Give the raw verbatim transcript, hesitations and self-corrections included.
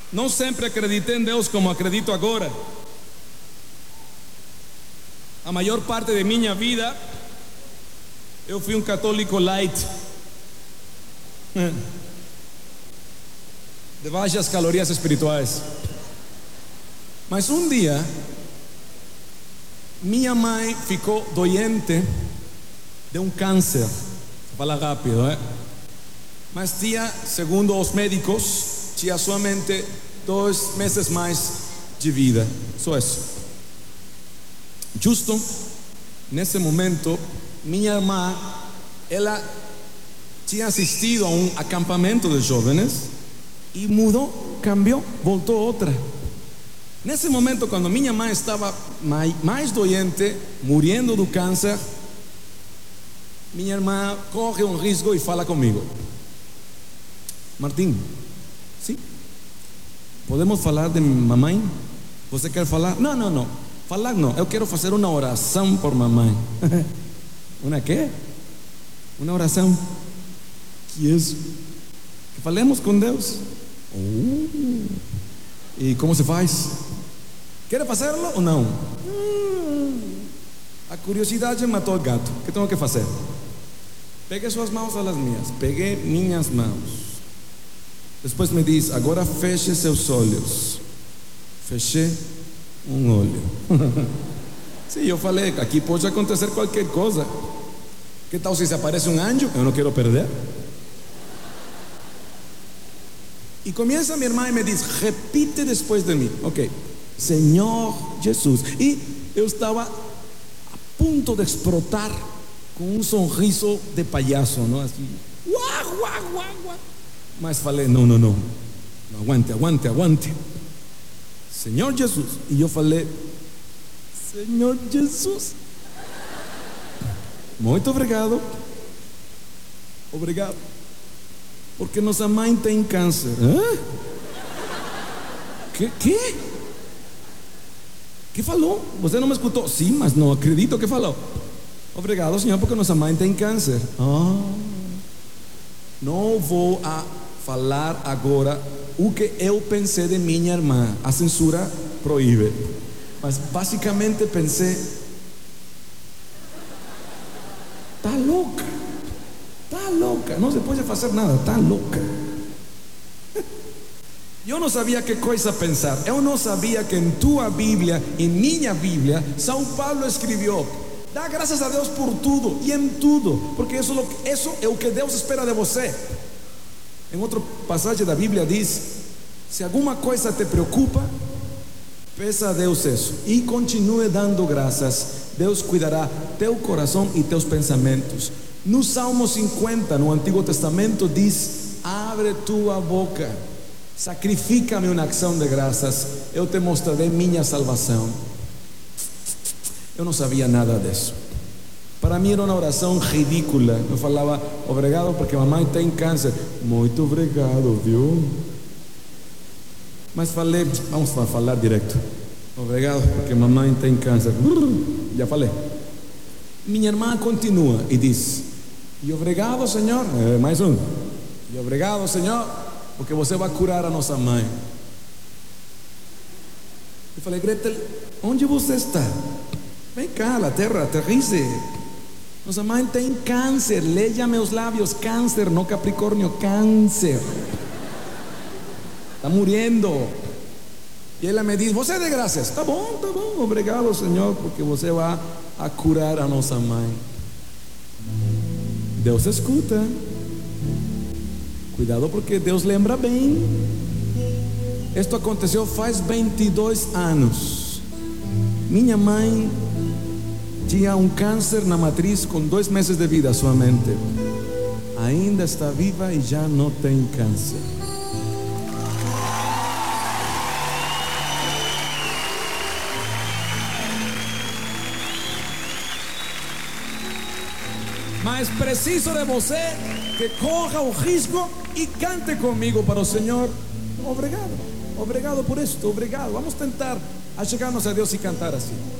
Não sempre acreditei em Deus como acredito agora. A maior parte de minha vida eu fui um católico light, de baixas calorias espirituais. Mas um dia minha mãe ficou doente de um câncer. Vou falar rápido, né? Mas tinha, segundo os médicos, tinha somente dois meses mais de vida. Só isso. Justo nesse momento, minha irmã, ela tinha assistido a um acampamento de jovens e mudou, cambiou, voltou outra. Nesse momento, quando minha mãe estava mais, mais doente, morrendo do câncer, minha irmã corre um risco e fala comigo: Martim, sim, podemos falar de mamãe? Você quer falar? Não, não, não, falar não, eu quero fazer uma oração por mamãe. Uma quê? Uma oração. Que isso? Que falemos com Deus. Oh. E como se faz? Quer fazê-lo ou não? Hum. A curiosidade matou o gato. O que tenho que fazer? Pegue suas mãos às minhas. Peguei minhas mãos. Depois me diz: agora feche seus olhos. Fechei um olho. Sim, eu falei, aqui pode acontecer qualquer coisa. Que tal se aparece um anjo? Eu não quero perder. E começa minha irmã e me diz: repite depois de mim. Ok. Senhor Jesus. E eu estava a ponto de explotar com um sorriso de palhaço, não? Assim, uá, uá, uá, uá. Mas falei: não, não, não, não, aguante, aguante, aguante. Senhor Jesus. E eu falei: Senhor Jesus, muito obrigado. Obrigado. Porque nossa mãe tem câncer. Hã? Que? Que? Que falou? Você não me escutou? Sim, mas não acredito que falou. Obrigado, Senhor, porque nossa mãe tem câncer. Ah. Não vou a falar agora o que eu pensei de minha irmã. A censura proíbe. Mas basicamente pensei: tá louca, tá louca, não se pode fazer nada, tá louca. Eu não sabia que coisa pensar. Eu não sabia que em tua Bíblia, em minha Bíblia, São Paulo escreveu: dá graças a Deus por tudo e em tudo, porque isso, isso é o que Deus espera de você. Em outra passagem da Bíblia diz: se alguma coisa te preocupa, peça a Deus isso e continue dando graças. Deus cuidará teu coração e teus pensamentos. No Salmo cinquenta, no Antigo Testamento, diz: abre tua boca, sacrifica-me uma ação de graças, eu te mostrarei minha salvação. Eu não sabia nada disso. Para mim era uma oração ridícula. Eu falava: obrigado porque mamãe tem câncer. Muito obrigado, viu? Mas falei: vamos falar direto. Obrigado porque mamãe tem câncer. Já falei. Minha irmã continua e diz: e obrigado, Senhor. É, mais um. E obrigado, Senhor, porque você vai curar a nossa mãe. Eu falei: Gretel, onde você está? Vem cá, la terra, aterrize. Nossa mãe tem câncer. Leia meus lábios: câncer, não Capricórnio, câncer. Está morrendo. E ela me diz: você dê graças. Tá bom, tá bom, obrigado, Senhor, porque você vai a curar a nossa mãe. Deus escuta. Cuidado, porque Deus lembra bem. Isto aconteceu faz vinte e dois anos. Minha mãe tinha um câncer na matriz com dois meses de vida somente. Ainda está viva e já não tem câncer. Mas preciso de você que corra o risco e cante comigo para o Senhor: obrigado, obrigado por isto, obrigado. Vamos tentar achegar-nos a Deus e cantar assim.